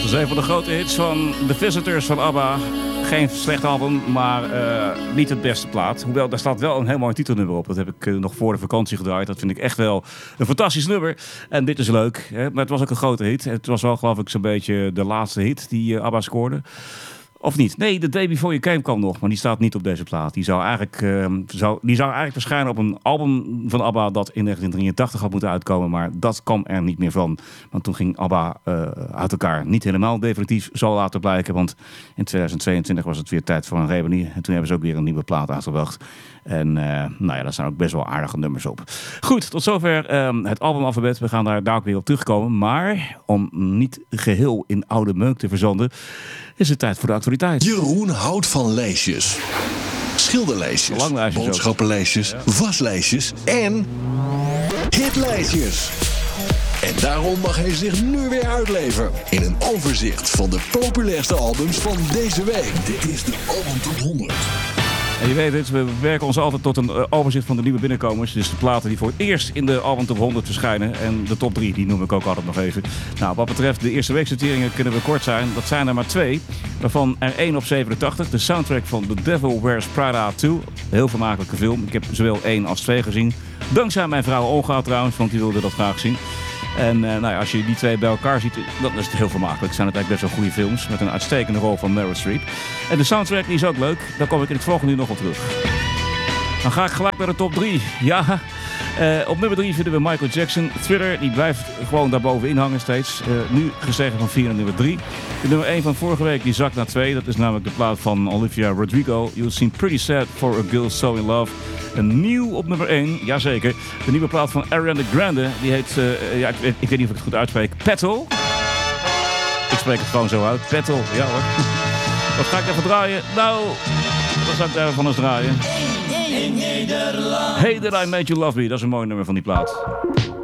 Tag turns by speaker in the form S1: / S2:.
S1: is een van de grote hits van The Visitors van ABBA. Geen slecht album, maar niet het beste plaat. Hoewel, daar staat wel een heel mooi titelnummer op. Dat heb ik nog voor de vakantie gedraaid. Dat vind ik echt wel een fantastisch nummer. En dit is leuk, hè? Maar het was ook een grote hit. Het was wel, geloof ik, zo'n beetje de laatste hit die ABBA scoorde. Of niet? Nee, The Day Before You Came kwam nog, maar die staat niet op deze plaat. Die zou eigenlijk verschijnen op een album van ABBA dat in 1983 had moeten uitkomen, maar dat kwam er niet meer van. Want toen ging ABBA uit elkaar. Niet helemaal definitief, zal later blijken, want in 2022 was het weer tijd voor een reunie. En toen hebben ze ook weer een nieuwe plaat uitgebracht. En daar staan ook best wel aardige nummers op. Goed, tot zover het albumalfabet. We gaan daar ook weer op terugkomen. Maar om niet geheel in oude meuk te verzanden, is het tijd voor de actualiteit.
S2: Jeroen houdt van lijstjes. Schilderlijstjes, boodschappenlijstjes, waslijstjes en hitlijstjes. En daarom mag hij zich nu weer uitleven in een overzicht van de populairste albums van deze week. Dit is de Album Top 100.
S1: En je weet het, we werken ons altijd tot een overzicht van de nieuwe binnenkomers. Dus de platen die voor het eerst in de Album Top 100 verschijnen. En de top 3, die noem ik ook altijd nog even. Nou, wat betreft de eerste weeksorteringen kunnen we kort zijn. Dat zijn er maar 2. Waarvan er 1 op 87. De soundtrack van The Devil Wears Prada 2. Heel vermakelijke film. Ik heb zowel 1 als 2 gezien. Dankzij mijn vrouw Olga trouwens, want die wilde dat graag zien. En als je die 2 bij elkaar ziet, dan is het heel vermakelijk. Het zijn eigenlijk best wel goede films met een uitstekende rol van Meryl Streep. En de soundtrack die is ook leuk. Daar kom ik in het volgende uur nog op terug. Dan ga ik gelijk naar de top 3. Ja, op nummer 3 vinden we Michael Jackson. Thriller, die blijft gewoon daarbovenin hangen steeds. Nu gestegen van 4 naar nummer 3. De nummer 1 van vorige week die zakt naar 2. Dat is namelijk de plaat van Olivia Rodrigo. You Seem Pretty Sad for a Girl So In Love. Een nieuw op nummer 1, jazeker. De nieuwe plaat van Ariana Grande. Die heet, ik weet niet of ik het goed uitspreek, Petal. Ik spreek het gewoon zo uit. Petal, ja hoor. Wat ga ik even draaien? Nou, wat zou ik daar van eens draaien? Hey That I Made You Love Me. Dat is een mooi nummer van die plaat.